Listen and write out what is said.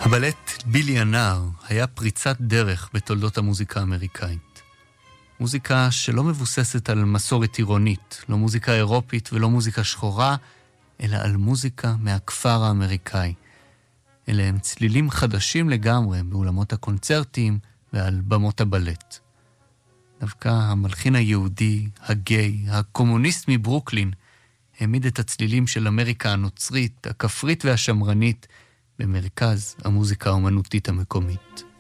הבלט בילי הנער היה פריצת דרך בתולדות המוזיקה האמריקאית. מוזיקה שלא מבוססת על מסורת עירונית, לא מוזיקה אירופית ולא מוזיקה שחורה, אלא על מוזיקה מהכפר האמריקאי. אלה הם צלילים חדשים לגמרי באולמות הקונצרטים ועל במות הבלט. דווקא המלחין היהודי, הגיי, הקומוניסט מברוקלין, העמיד את הצלילים של אמריקה הנוצרית, הכפרית והשמרנית, במרכז המוזיקה האומנותית המקומית.